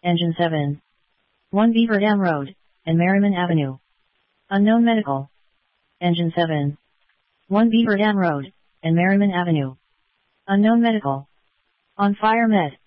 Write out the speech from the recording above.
Engine 7. 1 Beaver Dam Road, and Merriman Avenue. Unknown medical. Engine 7. 1 Beaver Dam Road, and Merriman Avenue. Unknown medical. On fire med.